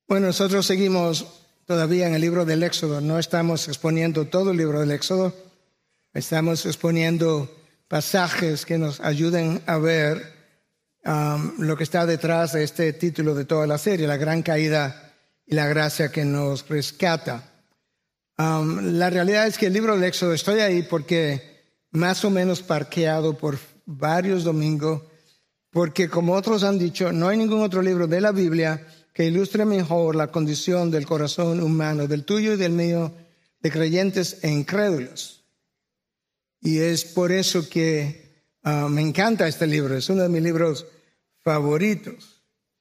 Bueno, nosotros seguimos todavía en el libro del Éxodo. No estamos exponiendo todo el libro del Éxodo. Estamos exponiendo pasajes que nos ayuden a ver lo que está detrás de este título de toda la serie, la gran caída y la gracia que nos rescata. La realidad es que el libro del Éxodo, estoy ahí porque más o menos parqueado por varios domingos, porque como otros han dicho, no hay ningún otro libro de la Biblia que ilustre mejor la condición del corazón humano, del tuyo y del mío, de creyentes e incrédulos. Y es por eso que me encanta este libro, es uno de mis libros favoritos.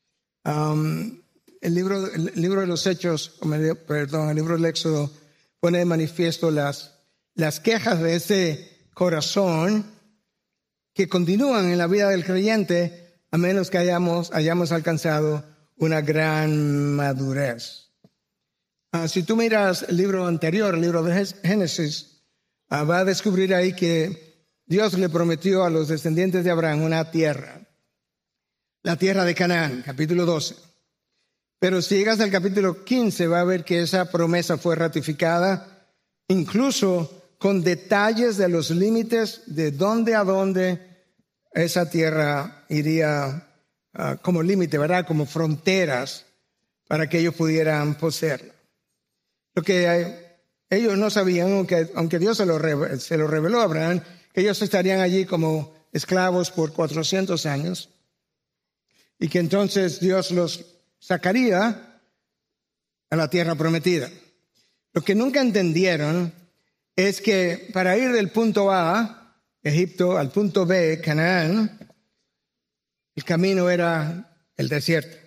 El libro de los Hechos, el libro del Éxodo pone de manifiesto las quejas de ese corazón que continúan en la vida del creyente a menos que hayamos alcanzado una gran madurez. Si tú miras el libro anterior, el libro de Génesis, va a descubrir ahí que Dios le prometió a los descendientes de Abraham una tierra, la tierra de Canaán, capítulo 12. Pero si llegas al capítulo 15, va a ver que esa promesa fue ratificada, incluso con detalles de los límites de dónde a dónde esa tierra iría como límite, ¿verdad? Como fronteras para que ellos pudieran poseerla. Lo que ellos no sabían, aunque Dios se lo reveló a Abraham, que ellos estarían allí como esclavos por 400 años y que entonces Dios los sacaría a la tierra prometida. Lo que nunca entendieron es que para ir del punto A, Egipto, al punto B, Canaán, el camino era el desierto.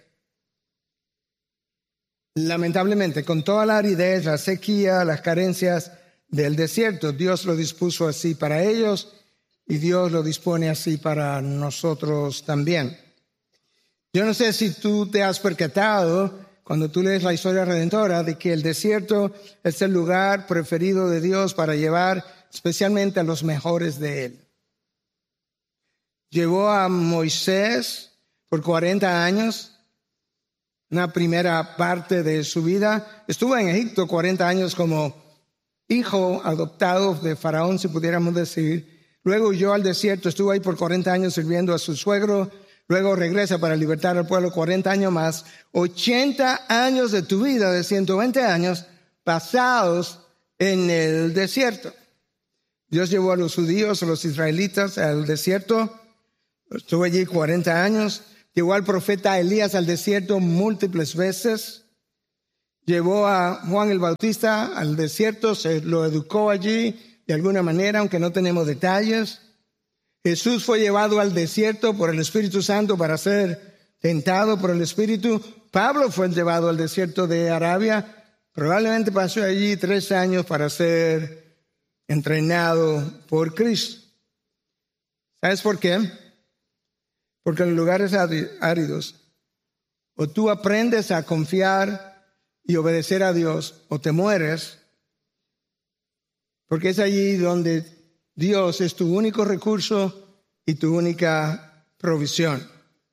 Lamentablemente, con toda la aridez, la sequía, las carencias del desierto, Dios lo dispuso así para ellos y Dios lo dispone así para nosotros también. Yo no sé si tú te has percatado cuando tú lees la historia redentora de que el desierto es el lugar preferido de Dios para llevar especialmente a los mejores de Él. Llevó a Moisés por 40 años, una primera parte de su vida. Estuvo en Egipto 40 años como hijo adoptado de Faraón, si pudiéramos decir. Luego huyó al desierto, estuvo ahí por 40 años sirviendo a su suegro. Luego regresa para libertar al pueblo 40 años más. 80 años de tu vida, de 120 años, pasados en el desierto. Dios llevó a los judíos, a los israelitas al desierto. Estuvo allí 40 años. Llevó al profeta Elías al desierto múltiples veces. Llevó a Juan el Bautista al desierto, se lo educó allí de alguna manera, aunque no tenemos detalles. Jesús fue llevado al desierto por el Espíritu Santo para ser tentado por el Espíritu. Pablo fue llevado al desierto de Arabia. Probablemente pasó allí 3 años para ser entrenado por Cristo. ¿Sabes por qué? Porque en lugares áridos, o tú aprendes a confiar y obedecer a Dios, o te mueres, porque es allí donde Dios es tu único recurso y tu única provisión.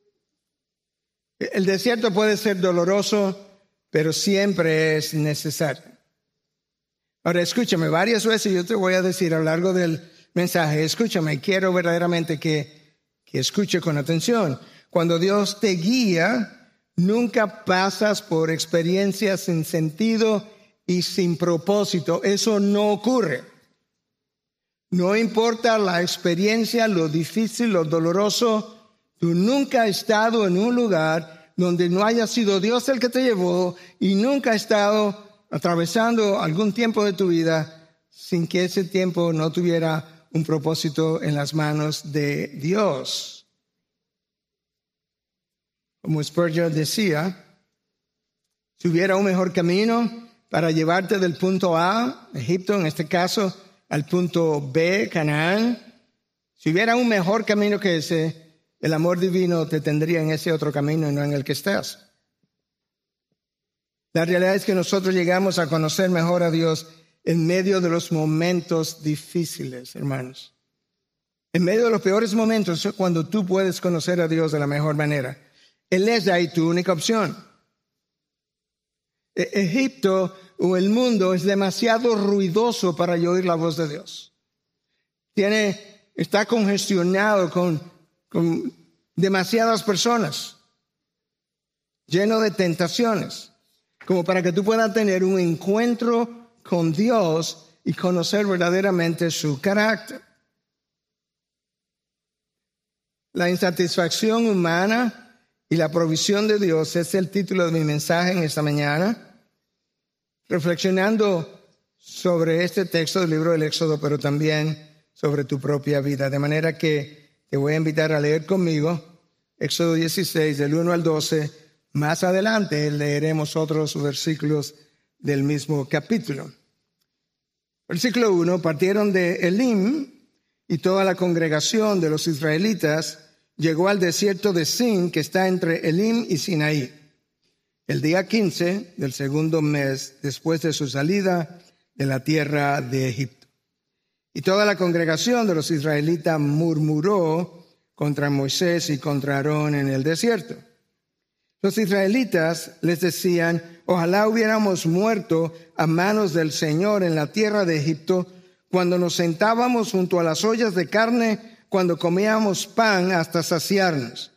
El desierto puede ser doloroso, pero siempre es necesario. Ahora, escúchame, varias veces yo te voy a decir a lo largo del mensaje, escúchame, quiero verdaderamente que escuche con atención. Cuando Dios te guía, nunca pasas por experiencias sin sentido y sin propósito. Eso no ocurre. No importa la experiencia, lo difícil, lo doloroso, tú nunca has estado en un lugar donde no haya sido Dios el que te llevó y nunca has estado atravesando algún tiempo de tu vida sin que ese tiempo no tuviera un propósito en las manos de Dios. Como Spurgeon decía, si hubiera un mejor camino para llevarte del punto A, Egipto en este caso, al punto B, Canaán, si hubiera un mejor camino que ese, el amor divino te tendría en ese otro camino y no en el que estás. La realidad es que nosotros llegamos a conocer mejor a Dios en medio de los momentos difíciles, hermanos. En medio de los peores momentos es cuando tú puedes conocer a Dios de la mejor manera. Él es ahí tu única opción. Egipto o el mundo es demasiado ruidoso para yo oír la voz de Dios. Está congestionado con demasiadas personas, lleno de tentaciones, como para que tú puedas tener un encuentro con Dios y conocer verdaderamente su carácter. La insatisfacción humana y la provisión de Dios es el título de mi mensaje en esta mañana, reflexionando sobre este texto del libro del Éxodo, pero también sobre tu propia vida. De manera que te voy a invitar a leer conmigo Éxodo 16, del 1 al 12. Más adelante leeremos otros versículos del mismo capítulo. Versículo 1, partieron de Elim y toda la congregación de los israelitas llegó al desierto de Sin, que está entre Elim y Sinaí, el día 15 del segundo mes después de su salida de la tierra de Egipto. Y toda la congregación de los israelitas murmuró contra Moisés y contra Aarón en el desierto. Los israelitas les decían: ojalá hubiéramos muerto a manos del Señor en la tierra de Egipto, cuando nos sentábamos junto a las ollas de carne, cuando comíamos pan hasta saciarnos.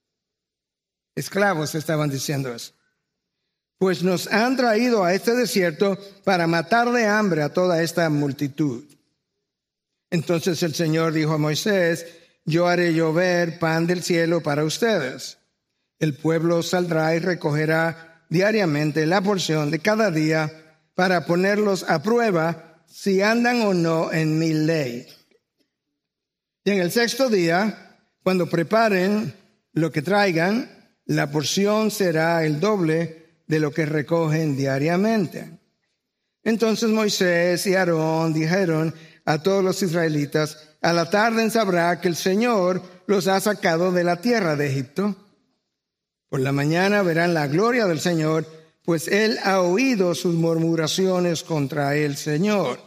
Esclavos estaban diciendo eso. Pues nos han traído a este desierto para matar de hambre a toda esta multitud. Entonces el Señor dijo a Moisés: yo haré llover pan del cielo para ustedes. El pueblo saldrá y recogerá diariamente la porción de cada día para ponerlos a prueba si andan o no en mi ley. Y en el sexto día, cuando preparen lo que traigan, la porción será el doble de lo que recogen diariamente. Entonces Moisés y Aarón dijeron a todos los israelitas: a la tarde sabrá que el Señor los ha sacado de la tierra de Egipto. Por la mañana verán la gloria del Señor, pues Él ha oído sus murmuraciones contra el Señor.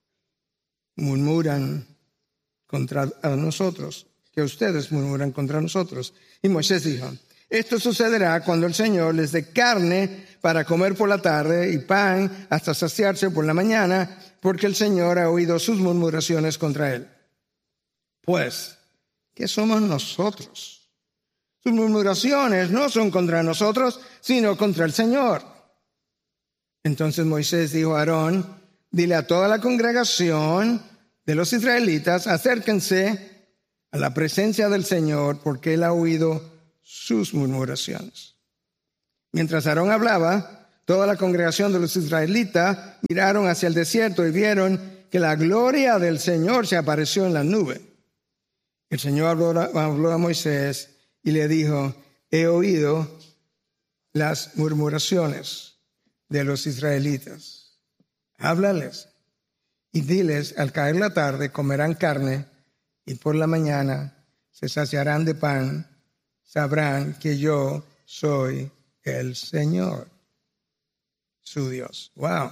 Murmuran contra nosotros, que ustedes murmuran contra nosotros. Y Moisés dijo: esto sucederá cuando el Señor les dé carne para comer por la tarde y pan hasta saciarse por la mañana, porque el Señor ha oído sus murmuraciones contra Él. Pues, ¿qué somos nosotros? Sus murmuraciones no son contra nosotros, sino contra el Señor. Entonces Moisés dijo a Aarón: dile a toda la congregación de los israelitas: acérquense a la presencia del Señor, porque Él ha oído sus murmuraciones. Mientras Aarón hablaba, toda la congregación de los israelitas miraron hacia el desierto y vieron que la gloria del Señor se apareció en la nube. El Señor habló a Moisés y le dijo: he oído las murmuraciones de los israelitas. Háblales y diles: al caer la tarde comerán carne y por la mañana se saciarán de pan. Sabrán que yo soy el Señor, su Dios. Wow.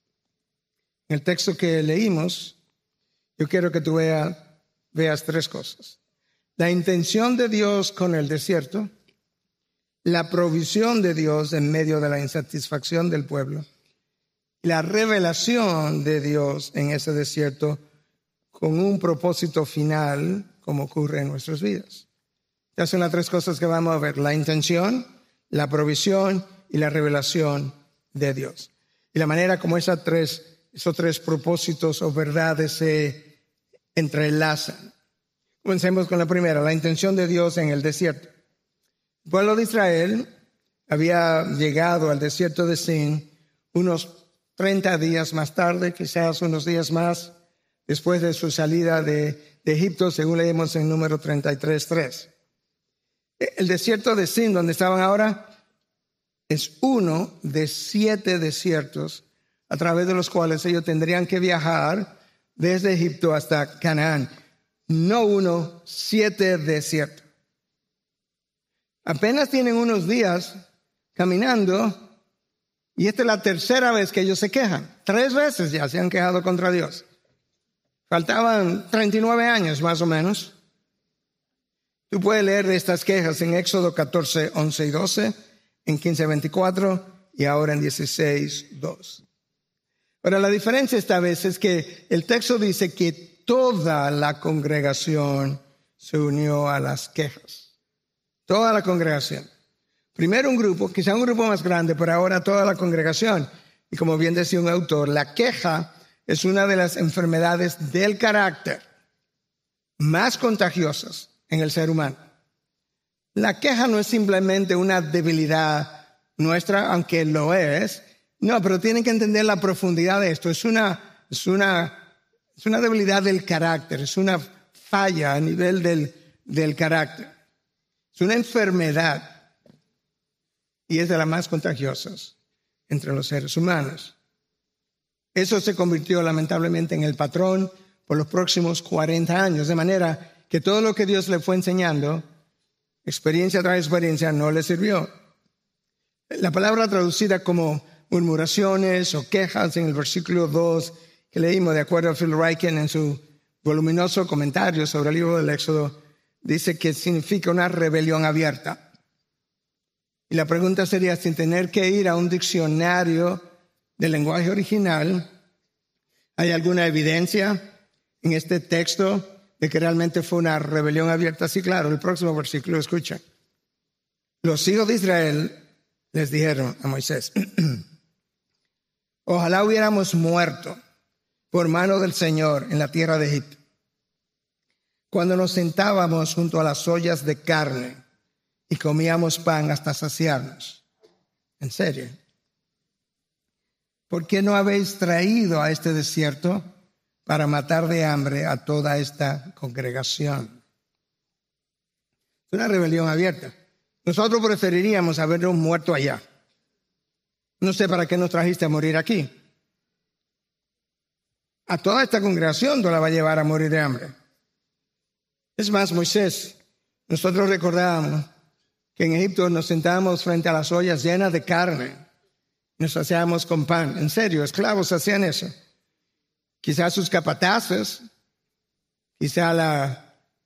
En el texto que leímos, yo quiero que tú veas tres cosas: la intención de Dios con el desierto, la provisión de Dios en medio de la insatisfacción del pueblo, y la revelación de Dios en ese desierto con un propósito final, como ocurre en nuestras vidas. Estas son las tres cosas que vamos a ver: la intención, la provisión y la revelación de Dios. Y la manera como esos tres propósitos o verdades se entrelazan. Comencemos con la primera: la intención de Dios en el desierto. El pueblo de Israel había llegado al desierto de Sin unos 30 días más tarde, quizás unos días más, después de su salida de Egipto, según leemos en Número 33:3. El desierto de Sin, donde estaban ahora, es uno de 7 desiertos a través de los cuales ellos tendrían que viajar desde Egipto hasta Canaán. No 1, 7 desiertos. Apenas tienen unos días caminando y esta es la tercera vez que ellos se quejan. 3 veces ya se han quejado contra Dios. Faltaban 39 años más o menos. Tú puedes leer de estas quejas en Éxodo 14, 11 y 12, en 15, 24 y ahora en 16:2. Ahora, la diferencia esta vez es que el texto dice que toda la congregación se unió a las quejas. Toda la congregación. Primero un grupo, quizá un grupo más grande, pero ahora toda la congregación. Y como bien decía un autor, la queja es una de las enfermedades del carácter más contagiosas en el ser humano. La queja no es simplemente una debilidad nuestra, aunque lo es. No, pero tienen que entender la profundidad de esto. Es una debilidad del carácter, es una falla a nivel del carácter. Es una enfermedad y es de las más contagiosas entre los seres humanos. Eso se convirtió lamentablemente en el patrón por los próximos 40 años, de manera que todo lo que Dios le fue enseñando, experiencia tras experiencia, no le sirvió. La palabra traducida como murmuraciones o quejas en el versículo 2 que leímos, de acuerdo a Phil Ryken en su voluminoso comentario sobre el libro del Éxodo, dice que significa una rebelión abierta. Y la pregunta sería, sin tener que ir a un diccionario del lenguaje original, ¿hay alguna evidencia en este texto de que realmente fue una rebelión abierta? Sí, claro, el próximo versículo, escucha. Los hijos de Israel les dijeron a Moisés, ojalá hubiéramos muerto por mano del Señor en la tierra de Egipto, cuando nos sentábamos junto a las ollas de carne y comíamos pan hasta saciarnos. ¿En serio? ¿Por qué no habéis traído a este desierto para matar de hambre a toda esta congregación? Es una rebelión abierta. Nosotros preferiríamos habernos muerto allá. No sé para qué nos trajiste a morir aquí. A toda esta congregación no la va a llevar a morir de hambre. Es más, Moisés, nosotros recordábamos que en Egipto nos sentábamos frente a las ollas llenas de carne. Nos hacíamos con pan. En serio, esclavos hacían eso. Quizás sus capataces, quizá la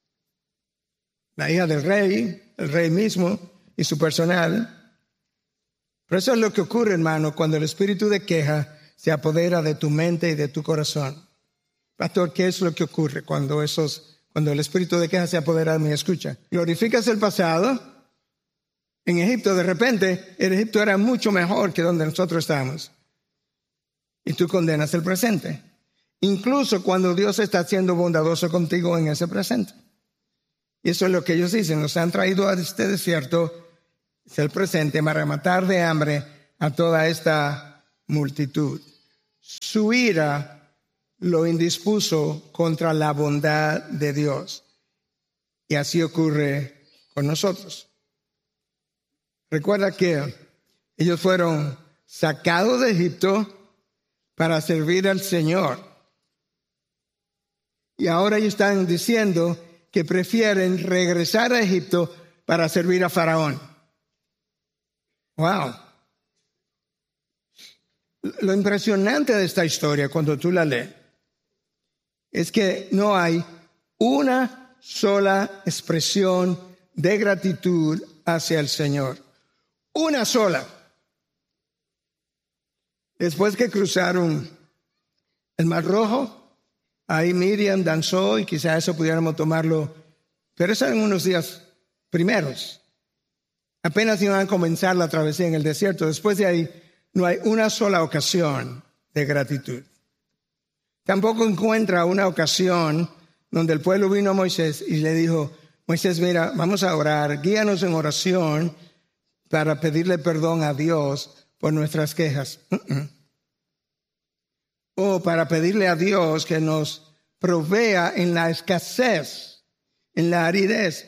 hija del rey, el rey mismo y su personal. Pero eso es lo que ocurre, hermano, cuando el espíritu de queja se apodera de tu mente y de tu corazón. Pastor, ¿qué es lo que ocurre cuando el espíritu de queja se apodera de mí? Escucha, glorificas el pasado. En Egipto, de repente, el Egipto era mucho mejor que donde nosotros estamos. Y tú condenas el presente. Incluso cuando Dios está siendo bondadoso contigo en ese presente. Y eso es lo que ellos dicen. Nos han traído a este desierto, es el presente, para matar de hambre a toda esta multitud. Su ira lo indispuso contra la bondad de Dios. Y así ocurre con nosotros. Recuerda que ellos fueron sacados de Egipto para servir al Señor. Y ahora ellos están diciendo que prefieren regresar a Egipto para servir a Faraón. ¡Wow! Lo impresionante de esta historia, cuando tú la lees, es que no hay una sola expresión de gratitud hacia el Señor. Una sola. Después que cruzaron el Mar Rojo, ahí Miriam danzó y quizá eso pudiéramos tomarlo, pero eso en unos días primeros. Apenas iban a comenzar la travesía en el desierto. Después de ahí no hay una sola ocasión de gratitud. Tampoco encuentra una ocasión donde el pueblo vino a Moisés y le dijo, Moisés, mira, vamos a orar, guíanos en oración para pedirle perdón a Dios por nuestras quejas. O para pedirle a Dios que nos provea en la escasez, en la aridez.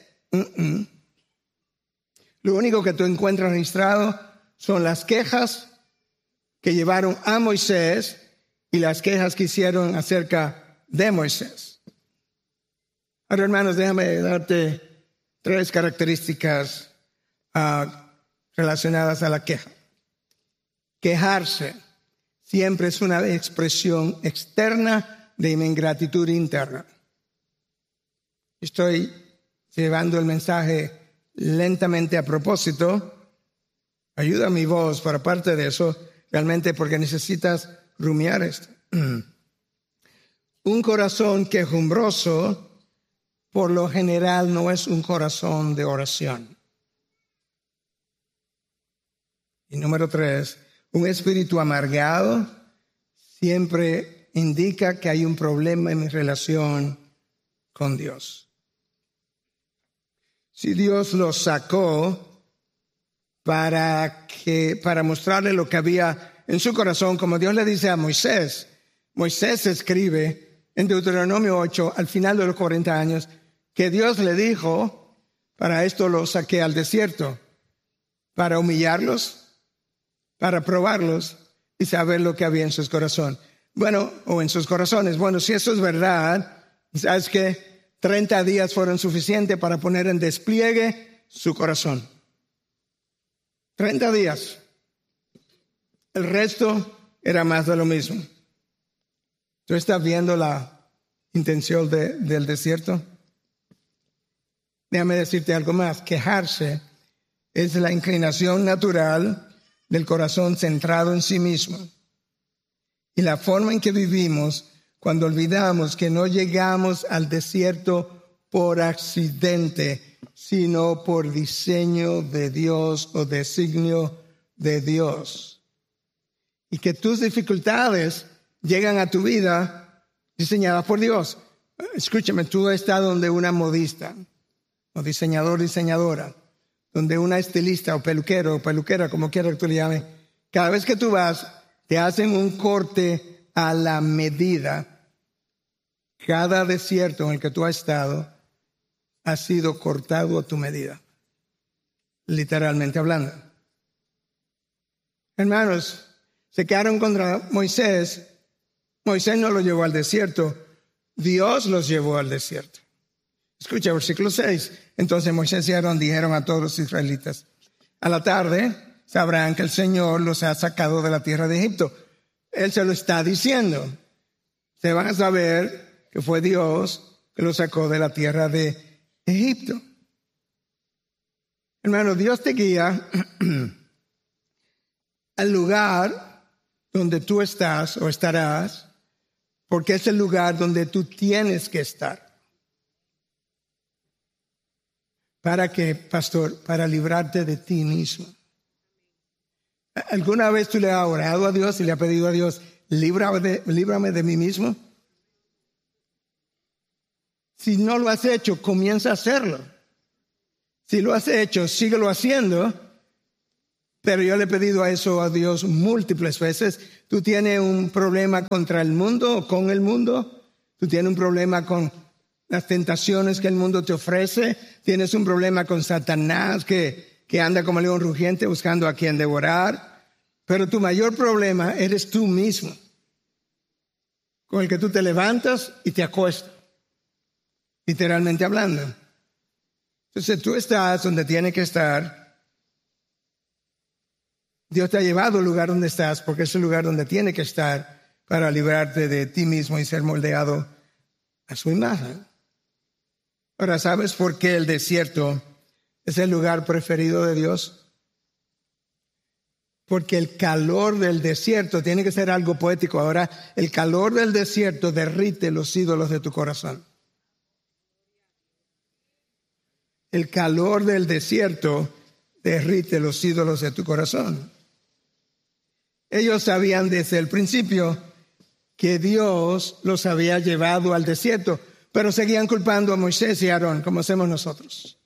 Lo único que tú encuentras registrado son las quejas que llevaron a Moisés y las quejas que hicieron acerca de Moisés. Ahora, hermanos, déjame darte 3 características relacionadas a la queja. Quejarse siempre es una expresión externa de ingratitud interna. Estoy llevando el mensaje lentamente a propósito, Ayuda a mi voz para parte de eso, realmente porque necesitas rumiar esto. Un corazón quejumbroso, por lo general, no es un corazón de oración. Y número 3, un espíritu amargado siempre indica que hay un problema en mi relación con Dios. Si Dios los sacó para mostrarle lo que había en su corazón, como Dios le dice a Moisés. Moisés escribe en Deuteronomio 8, al final de los 40 años, que Dios le dijo, para esto los saqué al desierto, para humillarlos, para probarlos y saber lo que había en sus corazones. Bueno, o en sus corazones. Bueno, si eso es verdad, ¿sabes qué? 30 días fueron suficientes para poner en despliegue su corazón. 30 días. El resto era más de lo mismo. ¿Tú estás viendo la intención del desierto? Déjame decirte algo más. Quejarse es la inclinación natural del corazón centrado en sí mismo. Y la forma en que vivimos cuando olvidamos que no llegamos al desierto por accidente, sino por diseño de Dios o designio de Dios. Y que tus dificultades llegan a tu vida diseñadas por Dios. Escúchame, tú estás donde una modista, o diseñador, diseñadora, donde una estilista o peluquero o peluquera, como quiera que tú le llames. Cada vez que tú vas, te hacen un corte a la medida. Cada desierto en el que tú has estado ha sido cortado a tu medida, literalmente hablando. Hermanos, se quedaron contra Moisés. Moisés no lo llevó al desierto, Dios los llevó al desierto. Escucha, versículo 6. Entonces Moisés y Aarón dijeron a todos los israelitas: a la tarde sabrán que el Señor los ha sacado de la tierra de Egipto. Él se lo está diciendo. Se van a saber que fue Dios que los sacó de la tierra de Egipto. Hermano, Dios te guía al lugar donde tú estás o estarás, porque es el lugar donde tú tienes que estar. ¿Para qué, pastor? Para librarte de ti mismo. ¿Alguna vez tú le has orado a Dios y le has pedido a Dios, líbrame de mí mismo? Si no lo has hecho, comienza a hacerlo. Si lo has hecho, síguelo haciendo. Pero yo le he pedido a eso a Dios múltiples veces. Tú tienes un problema contra el mundo o con el mundo. Tú tienes un problema con las tentaciones que el mundo te ofrece. Tienes un problema con Satanás que anda como león rugiente buscando a quien devorar. Pero tu mayor problema eres tú mismo, con el que tú te levantas y te acuestas, literalmente hablando. Entonces tú estás donde tienes que estar. Dios te ha llevado al lugar donde estás porque es el lugar donde tiene que estar para librarte de ti mismo y ser moldeado a su imagen. Ahora, ¿sabes por qué el desierto es el lugar preferido de Dios? Porque el calor del desierto tiene que ser algo poético. Ahora, el calor del desierto derrite los ídolos de tu corazón. El calor del desierto derrite los ídolos de tu corazón. Ellos sabían desde el principio que Dios los había llevado al desierto, pero seguían culpando a Moisés y a Aarón, como hacemos nosotros.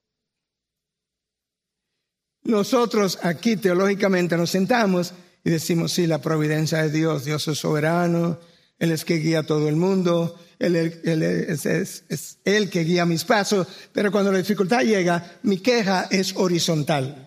Nosotros aquí teológicamente nos sentamos y decimos, sí, la providencia de Dios, Dios es soberano, Él es que guía a todo el mundo, Él es Él que guía mis pasos, pero cuando la dificultad llega, mi queja es horizontal.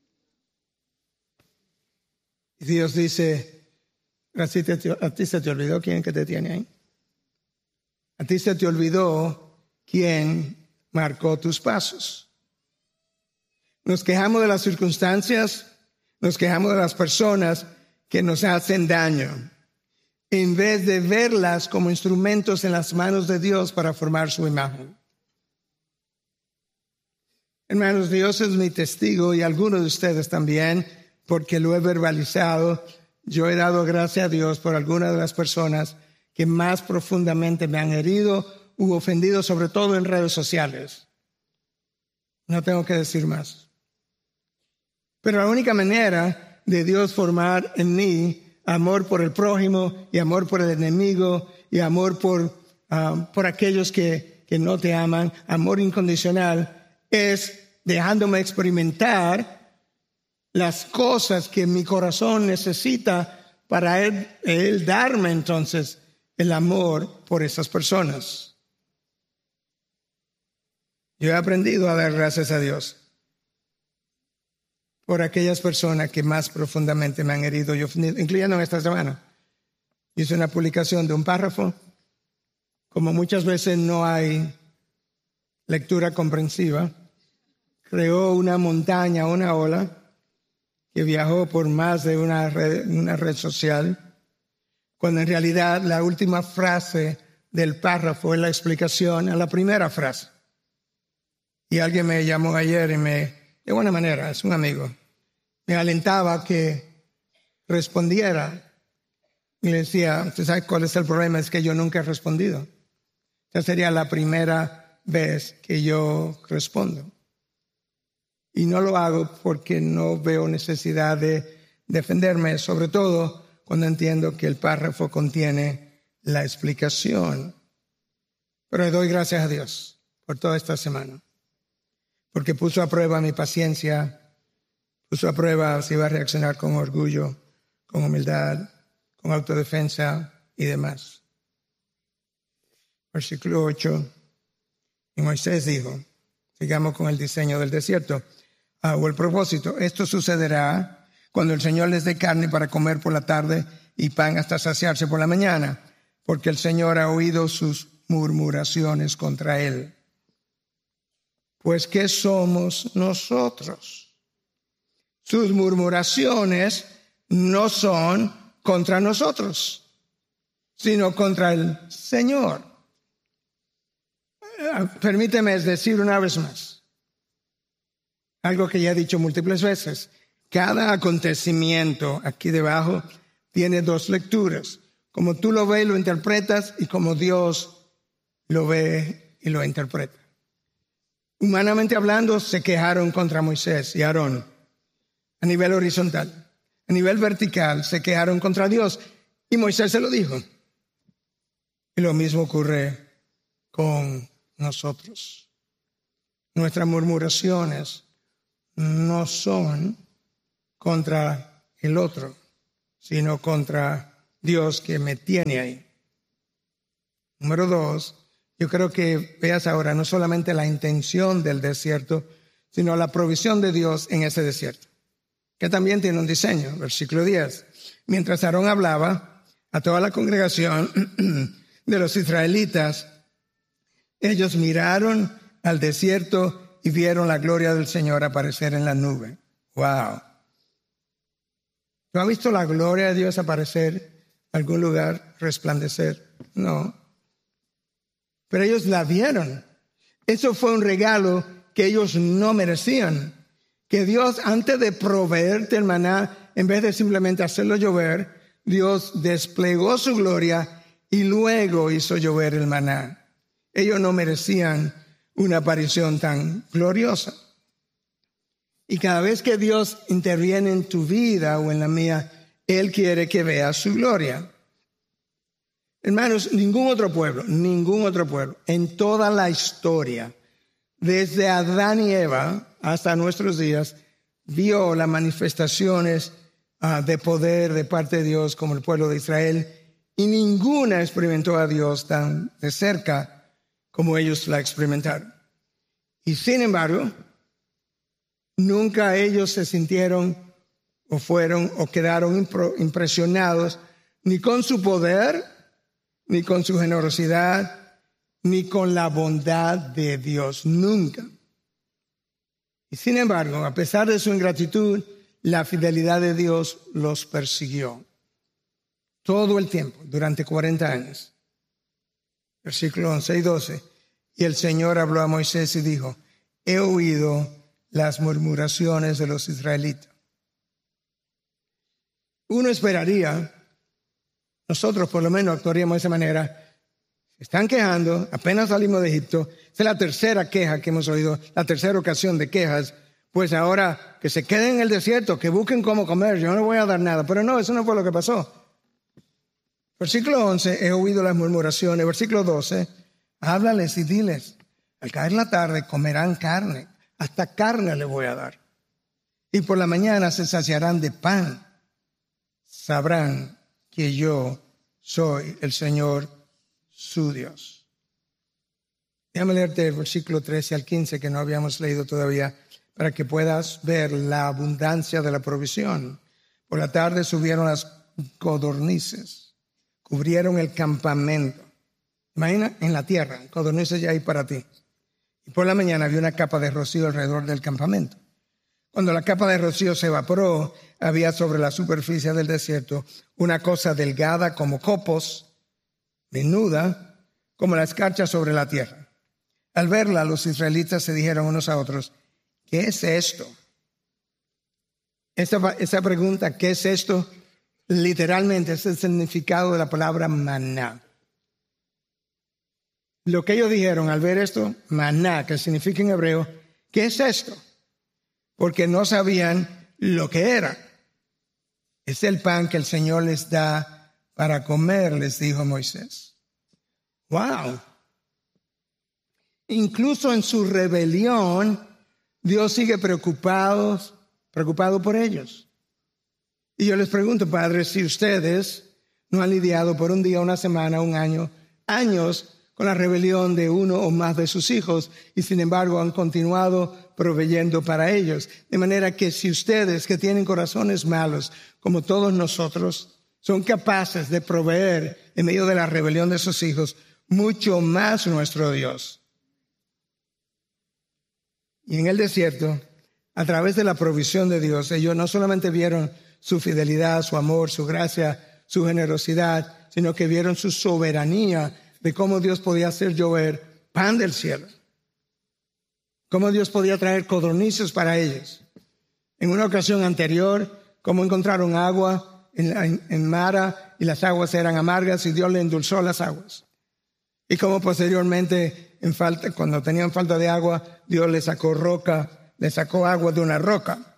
Y Dios dice, ¿a ti se te olvidó quién que te tiene ahí? A ti se te olvidó quién marcó tus pasos. Nos quejamos de las circunstancias, nos quejamos de las personas que nos hacen daño, en vez de verlas como instrumentos en las manos de Dios para formar su imagen. Hermanos, Dios es mi testigo y algunos de ustedes también, porque lo he verbalizado. Yo he dado gracias a Dios por algunas de las personas que más profundamente me han herido u ofendido, sobre todo en redes sociales. No tengo que decir más. Pero la única manera de Dios formar en mí amor por el prójimo y amor por el enemigo y amor por aquellos que no te aman, amor incondicional, es dejándome experimentar las cosas que mi corazón necesita para él darme entonces el amor por esas personas. Yo he aprendido a dar gracias a Dios por aquellas personas que más profundamente me han herido, incluyendo esta semana. Hice una publicación de un párrafo. Como muchas veces no hay lectura comprensiva, creó una montaña, una ola, que viajó por más de una red social, cuando en realidad la última frase del párrafo es la explicación a la primera frase. Y alguien me llamó ayer y de buena manera, es un amigo, me alentaba que respondiera. Y le decía, ¿usted sabe cuál es el problema? Es que yo nunca he respondido. Esta sería la primera vez que yo respondo. Y no lo hago porque no veo necesidad de defenderme, sobre todo cuando entiendo que el párrafo contiene la explicación. Pero le doy gracias a Dios por toda esta semana, porque puso a prueba mi paciencia, puso a prueba si iba a reaccionar con orgullo, con humildad, con autodefensa y demás. Versículo 8. Y Moisés dijo, sigamos con el diseño del desierto, o el propósito. Esto sucederá cuando el Señor les dé carne para comer por la tarde y pan hasta saciarse por la mañana, porque el Señor ha oído sus murmuraciones contra él. Pues, ¿qué somos nosotros? Sus murmuraciones no son contra nosotros, sino contra el Señor. Permíteme decir una vez más algo que ya he dicho múltiples veces. Cada acontecimiento aquí debajo tiene dos lecturas. Como tú lo ves, lo interpretas, y como Dios lo ve y lo interpreta. Humanamente hablando, se quejaron contra Moisés y Aarón a nivel horizontal. A nivel vertical, se quejaron contra Dios y Moisés se lo dijo. Y lo mismo ocurre con nosotros. Nuestras murmuraciones no son contra el otro, sino contra Dios que me tiene ahí. Número 2, yo creo que veas ahora no solamente la intención del desierto, sino la provisión de Dios en ese desierto, que también tiene un diseño. Versículo 10. Mientras Aarón hablaba a toda la congregación de los israelitas, ellos miraron al desierto y vieron la gloria del Señor aparecer en la nube. ¡Wow! ¿No ha visto la gloria de Dios aparecer en algún lugar, resplandecer? No. Pero ellos la vieron. Eso fue un regalo que ellos no merecían. Que Dios, antes de proveerte el maná, en vez de simplemente hacerlo llover, Dios desplegó su gloria y luego hizo llover el maná. Ellos no merecían una aparición tan gloriosa. Y cada vez que Dios interviene en tu vida o en la mía, Él quiere que veas su gloria. Hermanos, ningún otro pueblo en toda la historia, desde Adán y Eva hasta nuestros días, vio las manifestaciones de poder de parte de Dios como el pueblo de Israel, y ninguna experimentó a Dios tan de cerca como ellos la experimentaron. Y sin embargo, nunca ellos se sintieron o fueron o quedaron impresionados ni con su poder, ni con su generosidad, ni con la bondad de Dios, nunca. Y sin embargo, a pesar de su ingratitud, la fidelidad de Dios los persiguió todo el tiempo, durante 40 años. Versículo 11 y 12. Y el Señor habló a Moisés y dijo, he oído las murmuraciones de los israelitas. uno esperaría, nosotros por lo menos actuaríamos de esa manera. Se están quejando, apenas salimos de Egipto. Esa es la tercera queja que hemos oído, la tercera ocasión de quejas. Pues ahora que se queden en el desierto, que busquen cómo comer, yo no voy a dar nada. Pero no, eso no fue lo que pasó. Versículo 11, he oído las murmuraciones. Versículo 12, háblales y diles, al caer la tarde comerán carne, hasta carne les voy a dar. Y por la mañana se saciarán de pan. Sabrán que yo soy el Señor su Dios. Déjame leerte el versículo 13 al 15 que no habíamos leído todavía para que puedas ver la abundancia de la provisión. Por la tarde subieron las codornices, cubrieron el campamento. Imagina en la tierra, codornices ya hay para ti. Y por la mañana había una capa de rocío alrededor del campamento. Cuando la capa de rocío se evaporó, había sobre la superficie del desierto una cosa delgada como copos, menuda como la escarcha sobre la tierra. Al verla, los israelitas se dijeron unos a otros, ¿qué es esto? Esa pregunta, ¿qué es esto? Literalmente es el significado de la palabra maná. Lo que ellos dijeron al ver esto, maná, que significa en hebreo, ¿qué es esto? Porque no sabían lo que era. Es el pan que el Señor les da para comer, les dijo Moisés. ¡Wow! Incluso en su rebelión, Dios sigue preocupado por ellos. Y yo les pregunto, padres, si ustedes no han lidiado por un día, una semana, un año, años con la rebelión de uno o más de sus hijos y sin embargo han continuado proveyendo para ellos. De manera que si ustedes que tienen corazones malos, como todos nosotros, son capaces de proveer en medio de la rebelión de sus hijos, mucho más nuestro Dios. Y en el desierto, a través de la provisión de Dios, ellos no solamente vieron su fidelidad, su amor, su gracia, su generosidad, sino que vieron su soberanía de cómo Dios podía hacer llover pan del cielo. Cómo Dios podía traer codornices para ellos. En una ocasión anterior, cómo encontraron agua en Mara y las aguas eran amargas y Dios le endulzó las aguas. Y cómo posteriormente, cuando tenían falta de agua, Dios les sacó agua de una roca.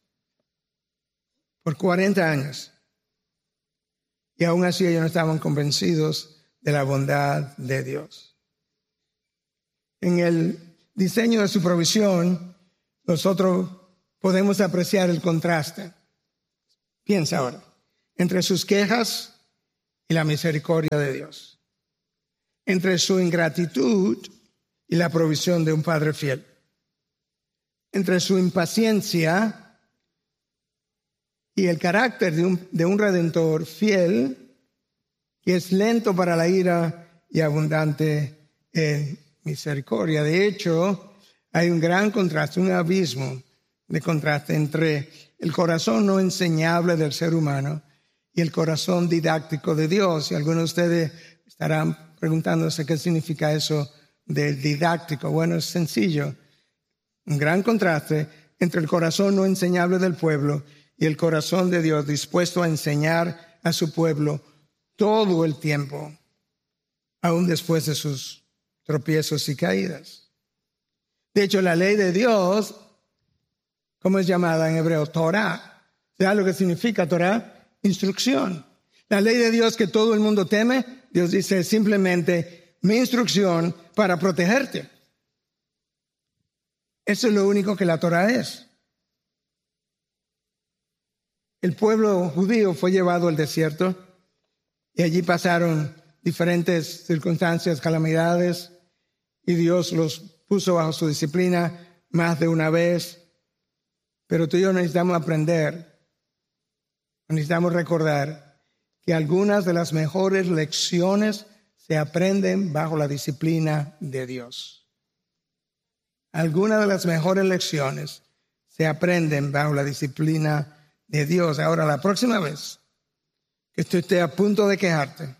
Por 40 años. Y aún así ellos no estaban convencidos de la bondad de Dios. En el diseño de su provisión, nosotros podemos apreciar el contraste. Piensa ahora, entre sus quejas y la misericordia de Dios. Entre su ingratitud y la provisión de un Padre fiel. Entre su impaciencia y el carácter de un Redentor fiel, que es lento para la ira y abundante en misericordia. De hecho, hay un gran contraste, un abismo de contraste entre el corazón no enseñable del ser humano y el corazón didáctico de Dios. Y algunos de ustedes estarán preguntándose qué significa eso del didáctico. Bueno, es sencillo. Un gran contraste entre el corazón no enseñable del pueblo y el corazón de Dios dispuesto a enseñar a su pueblo todo el tiempo, aún después de sus tropiezos y caídas. De hecho, la ley de Dios, ¿cómo es llamada en hebreo? Torah. ¿Sabes lo que significa Torah? Instrucción. La ley de Dios que todo el mundo teme, Dios dice simplemente mi instrucción para protegerte. Eso es lo único que la Torah es. El pueblo judío fue llevado al desierto y allí pasaron diferentes circunstancias, calamidades, y Dios los puso bajo su disciplina más de una vez. Pero tú y yo necesitamos aprender, necesitamos recordar que algunas de las mejores lecciones se aprenden bajo la disciplina de Dios. Algunas de las mejores lecciones se aprenden bajo la disciplina de Dios. Ahora, la próxima vez que tú estés a punto de quejarte,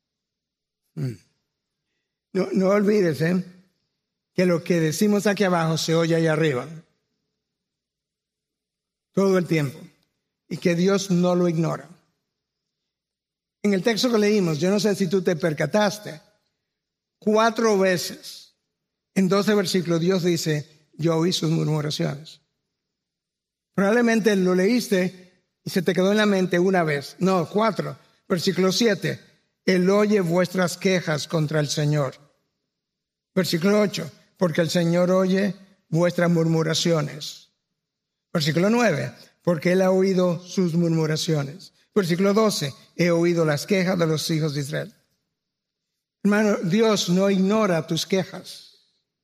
no olvides que lo que decimos aquí abajo se oye allá arriba todo el tiempo y que Dios no lo ignora. En el texto que leímos, yo no sé si tú te percataste, 4 veces en 12 versículos Dios dice, yo oí sus murmuraciones. Probablemente lo leíste y se te quedó en la mente una vez. No, 4. Versículo 7. Él oye vuestras quejas contra el Señor. Versículo 8. Porque el Señor oye vuestras murmuraciones. Versículo 9. Porque Él ha oído sus murmuraciones. Versículo 12. He oído las quejas de los hijos de Israel. Hermano, Dios no ignora tus quejas.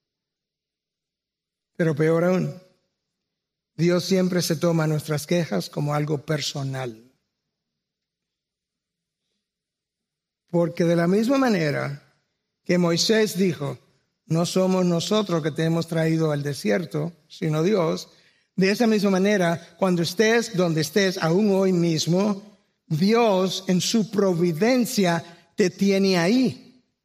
Pero peor aún, Dios siempre se toma nuestras quejas como algo personal. Porque de la misma manera que Moisés dijo, no somos nosotros que te hemos traído al desierto, sino Dios, de esa misma manera, cuando estés donde estés, aún hoy mismo, Dios en su providencia te tiene ahí.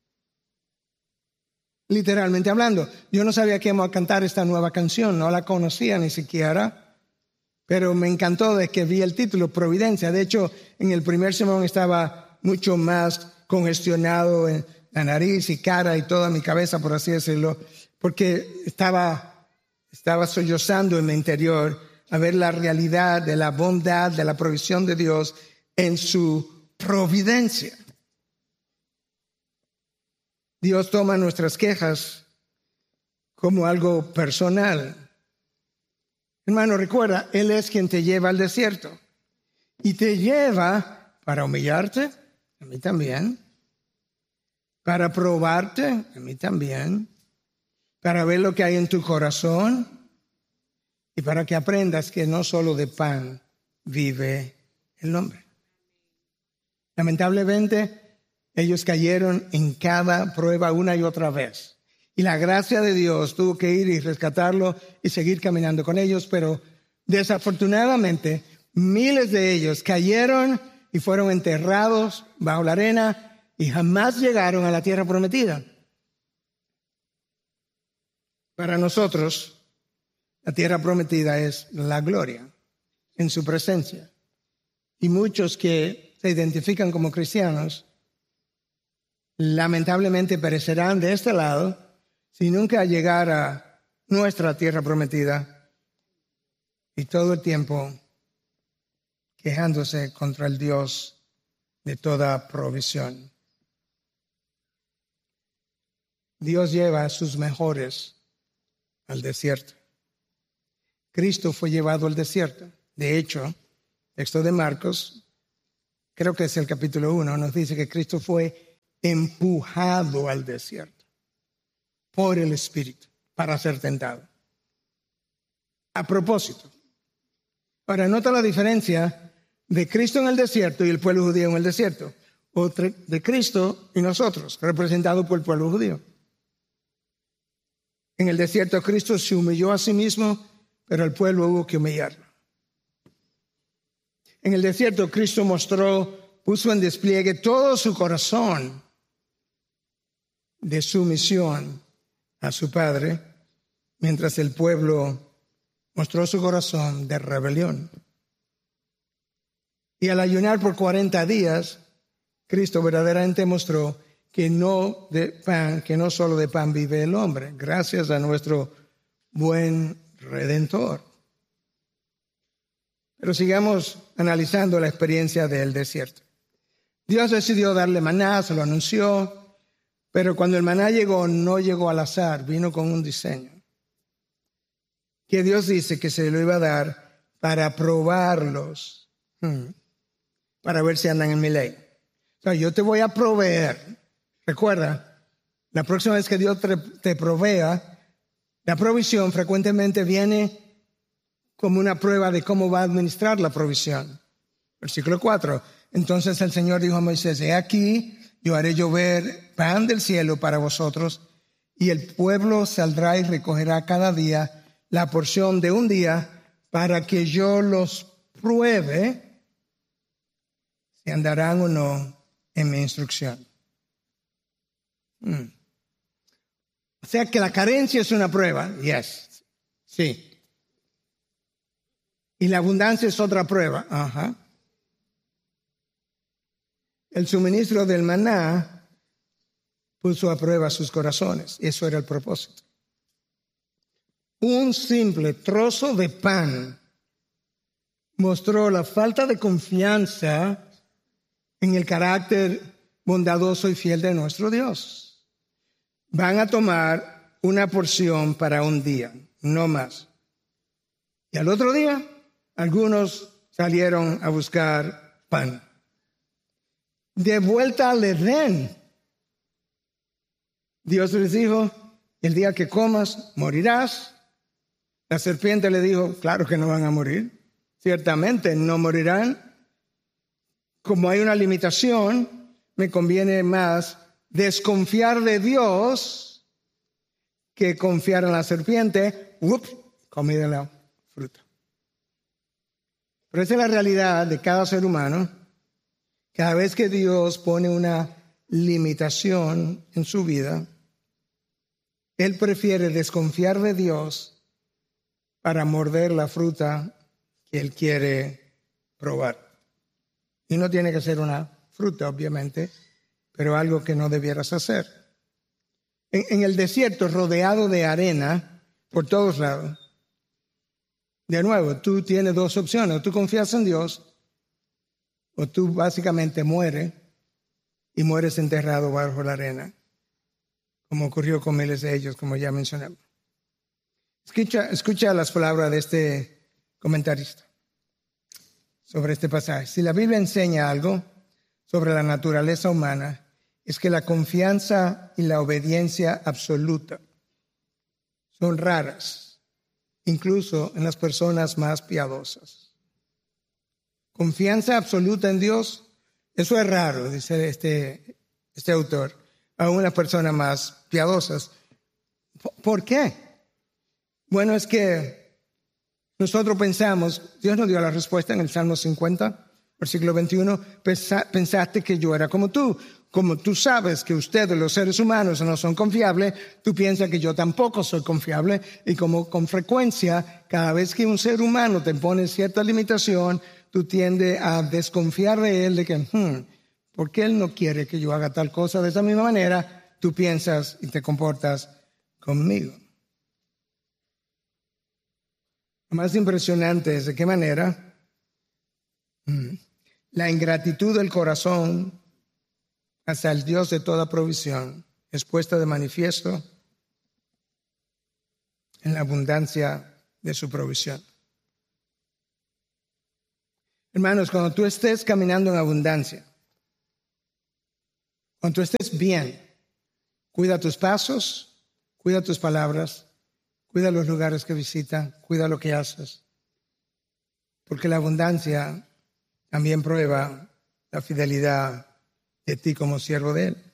Literalmente hablando, yo no sabía que íbamos a cantar esta nueva canción, no la conocía ni siquiera, pero me encantó de que vi el título, Providencia. De hecho, en el primer sermón estaba mucho más congestionado en la nariz y cara y toda mi cabeza, por así decirlo, porque estaba sollozando en mi interior a ver la realidad de la bondad, de la provisión de Dios en su providencia. Dios toma nuestras quejas como algo personal. Hermano, recuerda, Él es quien te lleva al desierto. Y te lleva para humillarte, a mí también. Para probarte, a mí también. Para ver lo que hay en tu corazón. Y para que aprendas que no solo de pan vive el hombre. Lamentablemente, ellos cayeron en cada prueba una y otra vez. Y la gracia de Dios tuvo que ir y rescatarlo y seguir caminando con ellos. Pero desafortunadamente, miles de ellos cayeron y fueron enterrados bajo la arena y jamás llegaron a la tierra prometida. Para nosotros, la tierra prometida es la gloria en su presencia. Y muchos que se identifican como cristianos lamentablemente perecerán de este lado si nunca llegar a nuestra tierra prometida y todo el tiempo quejándose contra el Dios de toda provisión. Dios lleva a sus mejores al desierto. Cristo fue llevado al desierto. De hecho, texto de Marcos, creo que es el capítulo 1, nos dice que Cristo fue empujado al desierto por el Espíritu para ser tentado. A propósito. Ahora, nota la diferencia de Cristo en el desierto y el pueblo judío en el desierto. O de Cristo y nosotros, representados por el pueblo judío. En el desierto Cristo se humilló a sí mismo, pero el pueblo hubo que humillarlo. En el desierto Cristo puso en despliegue todo su corazón de sumisión a su Padre, mientras el pueblo mostró su corazón de rebelión. Y al ayunar por 40 días, Cristo verdaderamente mostró que no solo de pan vive el hombre, gracias a nuestro buen Redentor. Pero sigamos analizando la experiencia del desierto. Dios decidió darle maná, se lo anunció, pero cuando el maná llegó, no llegó al azar, vino con un diseño. Que Dios dice que se lo iba a dar para probarlos, para ver si andan en mi ley. O sea, yo te voy a proveer. Recuerda, la próxima vez que Dios te provea, la provisión frecuentemente viene como una prueba de cómo va a administrar la provisión. Versículo 4. Entonces el Señor dijo a Moisés, he aquí, yo haré llover pan del cielo para vosotros, y el pueblo saldrá y recogerá cada día la porción de un día para que yo los pruebe si andarán o no en mi instrucción. O sea que la carencia es una prueba. Yes. Sí. Y la abundancia es otra prueba. Ajá. el suministro del maná puso a prueba sus corazones. Eso era el propósito. Un simple trozo de pan mostró la falta de confianza en el carácter bondadoso y fiel de nuestro Dios. Van a tomar una porción para un día, no más. Y al otro día, algunos salieron a buscar pan. De vuelta al Edén, Dios les dijo, el día que comas, morirás. La serpiente le dijo, claro que no van a morir. Ciertamente no morirán. Como hay una limitación, me conviene más desconfiar de Dios que confiar en la serpiente. ¡Ups! Comí de la fruta. Pero esa es la realidad de cada ser humano. Cada vez que Dios pone una limitación en su vida, Él prefiere desconfiar de Dios para morder la fruta que Él quiere probar. Y no tiene que ser una fruta, obviamente, pero algo que no debieras hacer. En el desierto, rodeado de arena por todos lados, de nuevo, tú tienes dos opciones. O tú confías en Dios, o tú básicamente mueres y mueres enterrado bajo la arena, como ocurrió con miles de ellos, como ya mencionamos. Escucha las palabras de este comentarista sobre este pasaje. Si la Biblia enseña algo sobre la naturaleza humana, es que la confianza y la obediencia absoluta son raras, incluso en las personas más piadosas. Confianza absoluta en Dios, eso es raro, dice este autor, a una persona más piadosas. ¿Por qué? Bueno, es que nosotros pensamos, Dios nos dio la respuesta en el Salmo 50, versículo 21, pensaste que yo era como tú. Como tú sabes que ustedes, los seres humanos, no son confiables, tú piensas que yo tampoco soy confiable. Y como con frecuencia, cada vez que un ser humano te pone cierta limitación, tú tiendes a desconfiar de él, de que, ¿por qué él no quiere que yo haga tal cosa? De esa misma manera, tú piensas y te comportas conmigo. Lo más impresionante es de qué manera la ingratitud del corazón hacia el Dios de toda provisión es puesta de manifiesto en la abundancia de su provisión. Hermanos, cuando tú estés caminando en abundancia, cuando tú estés bien, cuida tus pasos, cuida tus palabras, cuida los lugares que visitas, cuida lo que haces, porque la abundancia también prueba la fidelidad de ti como siervo de Él.